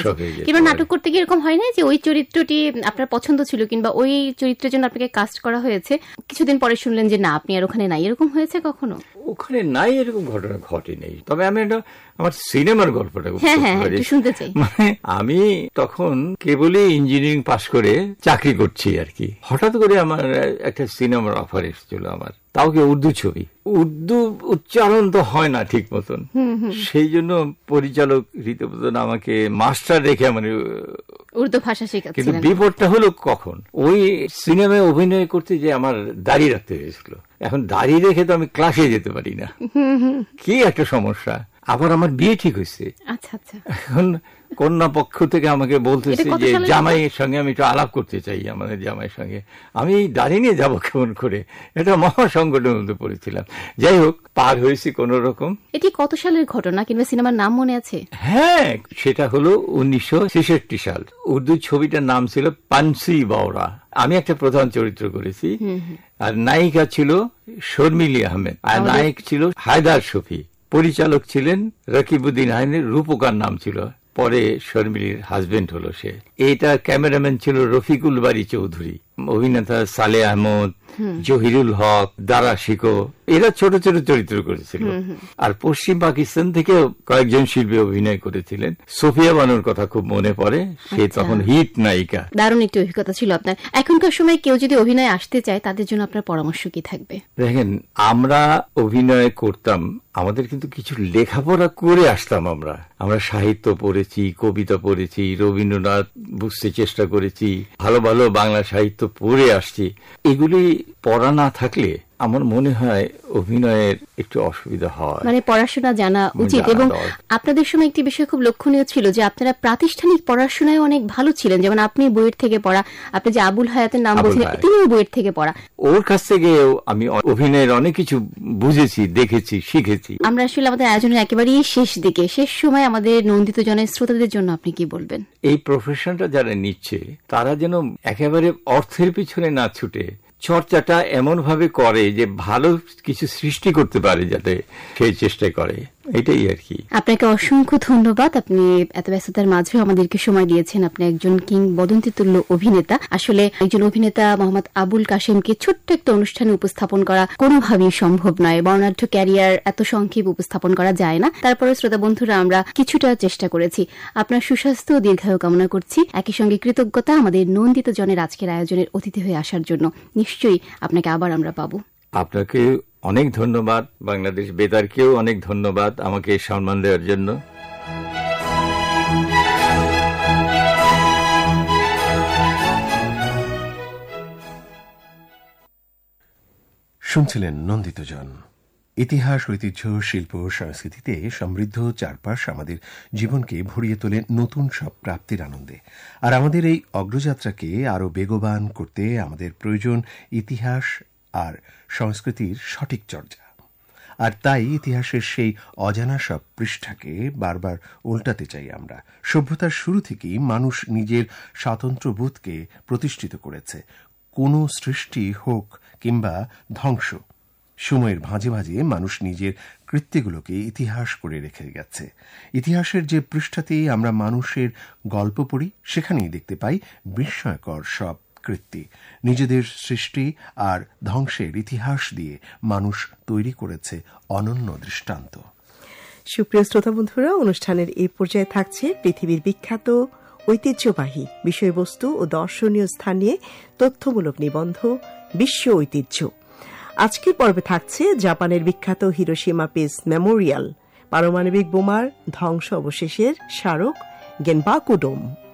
কিংবা নাটক করতে গিয়ে এরকম হয় না যে ওই চরিত্রটি আপনার পছন্দ ছিল কিংবা ওই চরিত্রের জন্য আপনাকে কাস্ট করা হয়েছে, কিছুদিন পরে শুনলেন যে না আপনি আর ওখানে নাই, এরকম হয়েছে কখনো? ওখানে নাই এরকম ঘটনা ঘটেনি, তবে আমি আমার সিনেমার গল্পটা শুনতে চাই। মানে আমি তখন কেবলই ইঞ্জিনিয়ারিং পাশ করে চাকরি করছি আর কি, হঠাৎ করে আমার একটা সিনেমার অফার এসেছিল আমার, তাও কি উর্দু ছবি। উর্দু উচ্চারণ তো হয় না ঠিক মতন, সেই জন্য পরিচালক রীতিমতন আমাকে মাস্টার রেখে আমার উর্দু ভাষা শেখাচ্ছিলেন। কিন্তু বিপদটা হলো কখন, ওই সিনেমায় অভিনয় করতে যে আমার দাঁড়িয়ে রাখতে হয়েছিল। এখন দাঁড়িয়ে রেখে তো আমি ক্লাসে যেতে পারি না, কি একটা সমস্যা। আবার আমার বিয়ে ঠিক হয়েছে, এখন কন্যা পক্ষ থেকে আমাকে বলতেছে যে জামাইয়ের সঙ্গে আমি একটু আলাপ করতে চাই, আমাদের জামাইয়ের সঙ্গে। আমি দাঁড়িয়ে নিয়ে যাবো কেমন করে, এটা মহাসংকটের মধ্যে পড়েছিলাম। যাই হোক, পার হয়েছি কোন রকম। এটি কত সালের ঘটনা কিংবা সিনেমার নাম মনে আছে? হ্যাঁ, সেটা হলো 1966 সাল। উর্দু ছবিটার নাম ছিল পানসি বাওরা। আমি একটা প্রধান চরিত্র করেছি, আর নায়িকা ছিল শর্মিলী আহমেদ, আর নায়ক ছিল হায়দার শফি। পরিচালক ছিলেন রকিবউদ্দিন আইনের, রূপকার নাম ছিল, পরে শর্মিলীর হাজবেন্ড হলো সে। এইটা ক্যামেরাম্যান ছিল রফিকুল বারী চৌধুরী, অভিনেতা সালে আহমদ, জহিরুল হক, দারা শিকো, এরা ছোট ছোট চরিত্র করেছিল। আর পশ্চিম পাকিস্তান থেকে কয়েকজন শিল্পী অভিনয় করেছিলেন। সোফিয়া বানুর কথা খুব মনে পড়ে, সে তখন হিট নায়িকা। দারুণ একটি অভিজ্ঞতা ছিল আপনার। এখনকার সময় কেউ যদি অভিনয় আসতে চায়, তাদের জন্য আপনার পরামর্শ কি থাকবে? দেখেন, আমরা অভিনয় করতাম, আমাদের কিন্তু কিছু লেখাপড়া করে আসতাম। আমরা সাহিত্য পড়েছি, কবিতা পড়েছি, রবীন্দ্রনাথ বুঝতে চেষ্টা করেছি, ভালো ভালো বাংলা সাহিত্য পড়ে আসছি। এগুলি পড়া না থাকলে আমার মনে হয় অভিনয়ের একটু অসুবিধা হয়, মানে পড়াশোনা জানা উচিত। এবং আপনাদের সময় একটি বিষয় খুব লক্ষণীয় ছিল যে আপনারা প্রাতিষ্ঠানিক পড়াশোনায় অনেক ভালো ছিলেন। যেমন আপনি বইয়ের থেকে পড়া, আপনি যে আবুল হায়াতের নাম বলছেন, তিনিও বইয়ের থেকে পড়া। ওর কাছ থেকে আমি অভিনয়ের অনেক কিছু বুঝেছি, দেখেছি, শিখেছি। আমরা আসলে আমাদের আয়োজনের একেবারেই শেষ দিকে, শেষ সময় আমাদের নন্দিত জনের শ্রোতাদের জন্য আপনি কি বলবেন? এই প্রফেশনটা যারা নিচ্ছে, তারা যেন একেবারে অর্থের পিছনে না ছুটে চর্চাটা এমন ভাবে করে যে ভালো কিছু সৃষ্টি করতে পারে, যাতে সেই চেষ্টা করে, এটাই আর কি। আপনাকে অসংখ্য ধন্যবাদ, আপনি এত ব্যস্ততার মাঝেও আমাদেরকে সময় দিয়েছেন। আপনি একজন কিংবদন্তি তুল্য অভিনেতা। আসলে একজন অভিনেতা মোহাম্মদ আবুল কাশেমকে ছোট্ট একটা অনুষ্ঠানে উপস্থাপন করা কোনোভাবেই সম্ভব নয়। বর্ণাঢ্য ক্যারিয়ার এত সংক্ষেপ উপস্থাপন করা যায় না। তারপরে শ্রোতা বন্ধুরা, আমরা কিছুটা চেষ্টা করেছি। আপনার সুস্বাস্থ্য ও দীর্ঘায়ু কামনা করছি। একই সঙ্গে কৃতজ্ঞতা আমাদের নন্দিত জনের আজকের আয়োজনের অতিথি হয়ে আসার জন্য। নিশ্চয়ই আপনাকে আবার আমরা পাবো। আপনাকে অনেক ধন্যবাদ, বাংলাদেশ বেতারকেও অনেক ধন্যবাদ আমাকে সম্মান দেওয়ার জন্য। শুনছিলেন নন্দিতজন। ইতিহাস, ঐতিহ্য, শিল্প, সংস্কৃতিতে সমৃদ্ধ চারপাশ আমাদের জীবনকে ভরিয়ে তোলে নতুন সব প্রাপ্তির আনন্দে। আর আমাদের এই অগ্রযাত্রাকে আরও বেগবান করতে আমাদের প্রয়োজন ইতিহাস আর সংস্কৃতির সঠিক চর্চা। আর তাই ইতিহাসের সেই অজানা সব পৃষ্ঠাকে বারবার উল্টাতে চাই আমরা। সভ্যতার শুরু থেকেই মানুষ নিজের স্বাতন্ত্র্যবোধকে প্রতিষ্ঠিত করেছে। কোনো সৃষ্টি হোক কিংবা ধ্বংস, সময়ের ভাঁজে ভাঁজে মানুষ নিজের কৃত্যগুলোকে ইতিহাস করে রেখে গেছে। ইতিহাসের যে পৃষ্ঠাতেই আমরা মানুষের গল্প পড়ি, সেখানেই দেখতে পাই বিস্ময়কর সব কৃত্যি। নিজেদের সৃষ্টি আর ধ্বংসের ইতিহাস দিয়ে মানুষ তৈরি করেছে অনন্য দৃষ্টান্ত। সুপ্রিয় শ্রোতা বন্ধুরা, অনুষ্ঠানের এই পর্যায়ে থাকছে পৃথিবীর বিখ্যাত ঐতিহ্যবাহী বিষয়বস্তু ও দর্শনীয় স্থান নিয়ে তথ্যমূলক নিবন্ধ বিশ্ব ঐতিহ্য। আজকের পর্বে থাকছে জাপানের বিখ্যাত হিরোশিমা পিস মেমোরিয়াল, পারমাণবিক বোমার ধ্বংস অবশেষের স্মারক গেনবাকু ডোম।